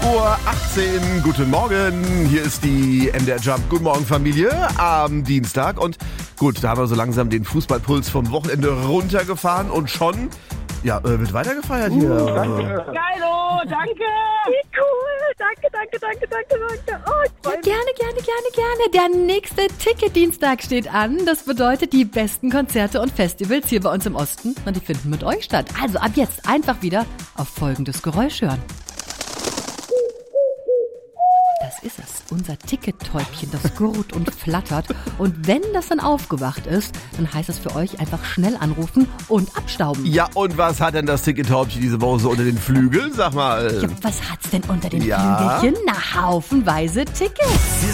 8:18 Uhr, guten Morgen. Hier ist die MDR Jump. Guten Morgen, Familie, am Dienstag. Und gut, da haben wir so langsam den Fußballpuls vom Wochenende runtergefahren und schon, wird weitergefeiert hier. Danke. Geilo, danke. Wie cool. Danke. Oh, ich freu mich. Gerne. Der nächste Ticket-Dienstag steht an. Das bedeutet, die besten Konzerte und Festivals hier bei uns im Osten, die finden mit euch statt. Also ab jetzt einfach wieder auf folgendes Geräusch hören. Das ist es, unser Tickettäubchen, das gurrt und flattert. Und wenn das dann aufgewacht ist, dann heißt es für euch einfach schnell anrufen und abstauben. Ja, und was hat denn das Tickettäubchen diese Woche so unter den Flügeln? Sag mal. Ja, was hat's denn unter den Flügelchen? Na, haufenweise Tickets.